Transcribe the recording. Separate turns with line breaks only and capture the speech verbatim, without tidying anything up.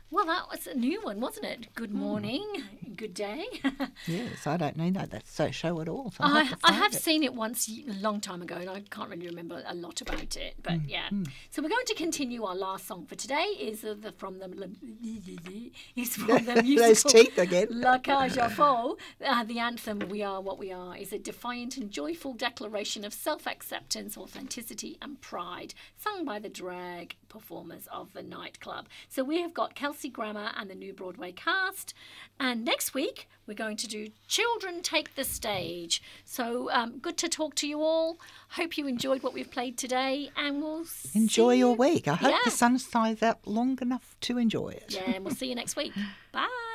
Well, that was a new one, wasn't it? Good morning, mm. good day.
Yes, I don't know that so show at all. So
I,
have,
I have
it.
seen it once a long time ago, and I can't really remember a lot about it. But
mm.
yeah,
mm.
so we're going to continue. Our last song for today is uh, the from the is from the musical
Those teeth again.
La Cage aux Folles. Uh, the anthem "We Are What We Are" is a defiant and joyful declaration of self-acceptance, authenticity, and pride, sung by the drag performers of the nightclub. So we have got Kelsey Grammer and the New Broadway cast, and next week we're going to do Children Take the Stage. So um, good to talk to you all. Hope you enjoyed what we've played today, and we'll
enjoy
see
your
you.
week. I hope
yeah.
the sun stays out long enough to enjoy it.
Yeah, and we'll see you next week. Bye.